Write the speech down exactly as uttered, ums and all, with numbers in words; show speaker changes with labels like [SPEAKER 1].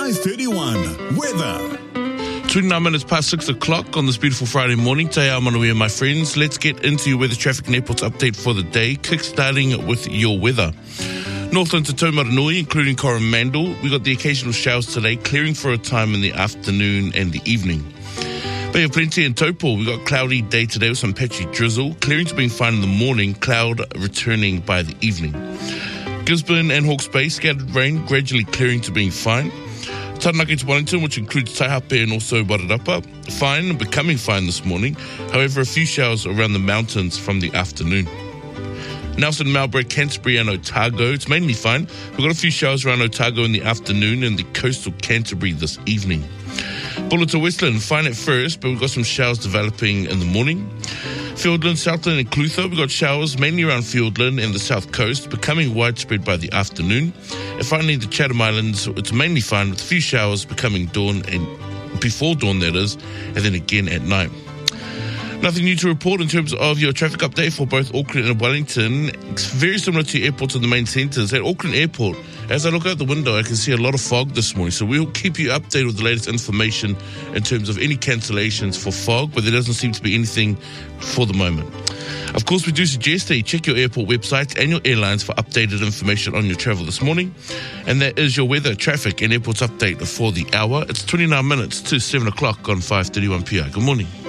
[SPEAKER 1] five thirty-one. Weather.
[SPEAKER 2] twenty-nine minutes past six o'clock on this beautiful Friday morning. Te ao manuia, my friends. Let's get into your weather, traffic and airports update for the day, kick-starting with your weather. Northland to Taumaranui, including Coromandel. We got the occasional showers today, clearing for a time in the afternoon and the evening. Bay of Plenty and Taupo, we got cloudy day today with some patchy drizzle, clearing to being fine in the morning, cloud returning by the evening. Gisborne and Hawke's Bay, scattered rain, gradually clearing to being fine. Taranaki to Wellington, which includes Taihape and also Wairarapa, fine and becoming fine this morning. However, a few showers around the mountains from the afternoon. Nelson, Marlborough, Canterbury and Otago, it's mainly fine. We've got a few showers around Otago in the afternoon and the coastal Canterbury this evening. Bulla to Westland, fine at first, but we've got some showers developing in the morning. Fiordland, Southland and Clutha, we've got showers mainly around Fiordland and the south coast, becoming widespread by the afternoon. And finally, the Chatham Islands, it's mainly fine with a few showers becoming dawn and before dawn, that is, and then again at night. Nothing new to report in terms of your traffic update for both Auckland and Wellington. It's very similar to airports in the main centres. At Auckland Airport, as I look out the window, I can see a lot of fog this morning. So we'll keep you updated with the latest information in terms of any cancellations for fog, but there doesn't seem to be anything for the moment. Of course, we do suggest that you check your airport websites and your airlines for updated information on your travel this morning. And that is your weather, traffic and airports update for the hour. It's twenty-nine minutes to seven o'clock on five thirty-one p m. Good morning.